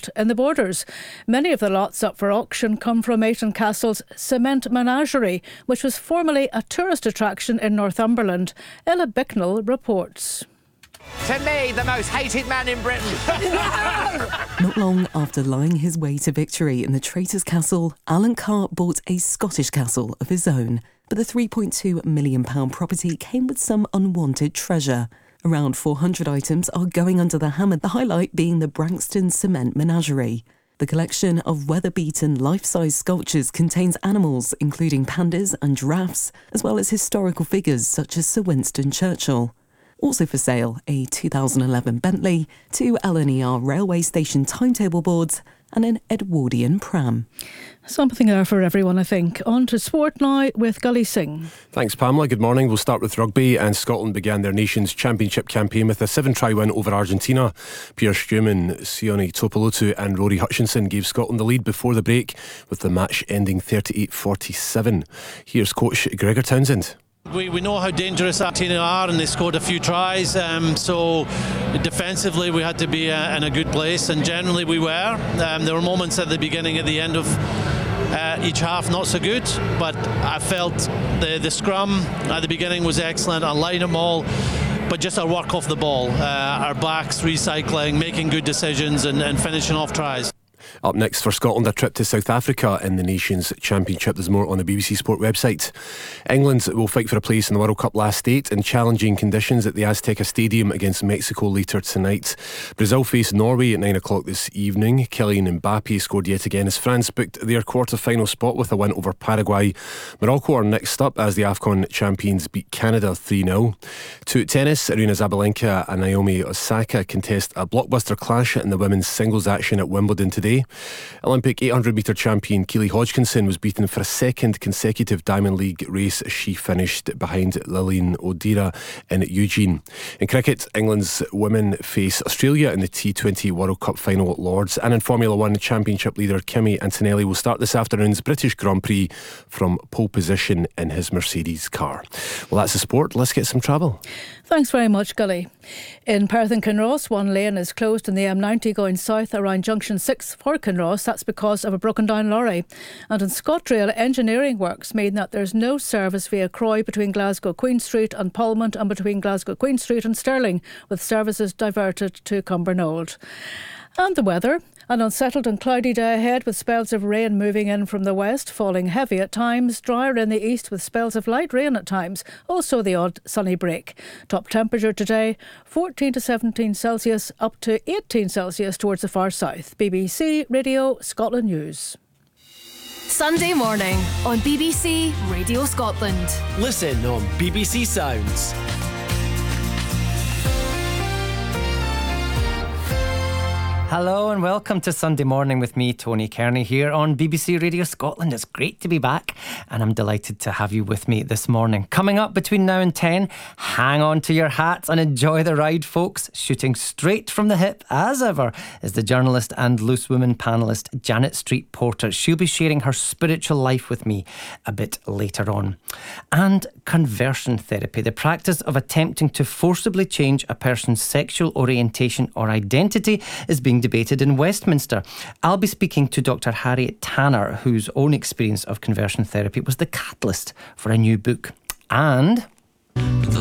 lot in the Borders. Many of the lots up for auction come from Ayton Castle's Cement Menagerie, which was formerly a tourist attraction in Northumberland. Ella Bicknell reports. To me, the most hated man in Britain. Not long after lying his way to victory in the Traitors' Castle, Alan Carr bought a Scottish castle of his own. But the £3.2 million property came with some unwanted treasure. Around 400 items are going under the hammer, the highlight being the Branxton Cement Menagerie. The collection of weather-beaten life-size sculptures contains animals, including pandas and giraffes, as well as historical figures such as Sir Winston Churchill. Also for sale, a 2011 Bentley, 2 LNER railway station timetable boards and an Edwardian pram. Something there for everyone, I think. On to sport now with Gully Singh. Thanks, Pamela. Good morning. We'll start with rugby, and Scotland began their nation's championship campaign with a 7-try win over Argentina. Pierre Struman, Sione Topolotu and Rory Hutchinson gave Scotland the lead before the break, with the match ending 38-47. Here's coach Gregor Townsend. We know how dangerous Argentina are, and they scored a few tries, so defensively we had to be in a good place, and generally we were. There were moments at the beginning, at the end of each half not so good, but I felt the scrum at the beginning was excellent. I lined them all, but just our work off the ball, our backs recycling, making good decisions and finishing off tries. Up next for Scotland, a trip to South Africa in the Nations Championship. There's more on the BBC Sport website. England will fight for a place in the World Cup last 8 in challenging conditions at the Azteca Stadium against Mexico later tonight. Brazil face Norway at 9 o'clock this evening. Kylian Mbappe scored yet again as France booked their quarter-final spot with a win over Paraguay. Morocco are next up as the AFCON champions beat Canada 3-0. To tennis, Aryna Sabalenka and Naomi Osaka contest a blockbuster clash in the women's singles action at Wimbledon today. Olympic 800-metre champion Keely Hodgkinson was beaten for a second consecutive Diamond League race as she finished behind Lilian O'Dira in Eugene. In cricket, England's women face Australia in the T20 World Cup final at Lords, and in Formula 1, Championship leader Kimi Antonelli will start this afternoon's British Grand Prix from pole position in his Mercedes car. Well, that's the sport. Let's get some travel. Thanks very much, Gully. In Perth and Kinross, one lane is closed in the M90 going south around Junction 6 for Kinross. That's because of a broken down lorry. And in ScotRail, engineering works mean that there's no service via Croy between Glasgow Queen Street and Parliament and between Glasgow Queen Street and Stirling, with services diverted to Cumbernauld. And the weather. An unsettled and cloudy day ahead with spells of rain moving in from the west, falling heavy at times, drier in the east with spells of light rain at times, also the odd sunny break. Top temperature today, 14 to 17 Celsius, up to 18 Celsius towards the far south. BBC Radio Scotland News. Sunday morning on BBC Radio Scotland. Listen on BBC Sounds. Hello and welcome to Sunday Morning with me, Tony Kearney, here on BBC Radio Scotland. It's great to be back and I'm delighted to have you with me this morning. Coming up between now and 10, hang on to your hats and enjoy the ride, folks. Shooting straight from the hip, as ever, is the journalist and Loose Women panellist Janet Street Porter. She'll be sharing her spiritual life with me a bit later on. And conversion therapy, the practice of attempting to forcibly change a person's sexual orientation or identity, is being debated in Westminster. I'll be speaking to Dr. Harriet Tanner, whose own experience of conversion therapy was the catalyst for a new book. And